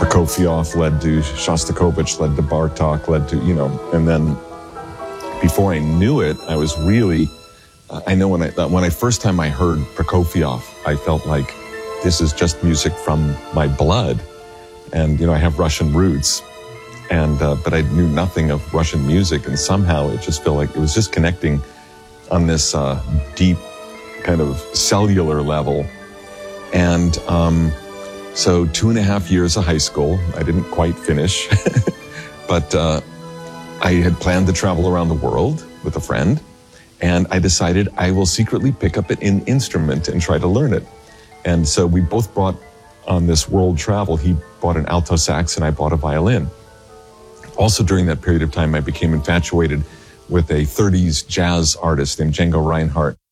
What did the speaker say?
Prokofiev led to Shostakovich, led to Bartok, led to, and then before I knew it, I was really, I know when I first time I heard Prokofiev, I felt like this is just music from my blood. And, I have Russian roots, but I knew nothing of Russian music. And somehow it just felt like it was just connecting on this deep kind of cellular level. And so 2.5 years of high school, I didn't quite finish, but I had planned to travel around the world with a friend. And I decided I will secretly pick up an instrument and try to learn it. And so we both brought on this world travel. He bought an alto sax and I bought a violin. Also during that period of time, I became infatuated with a 30s jazz artist named Django Reinhardt.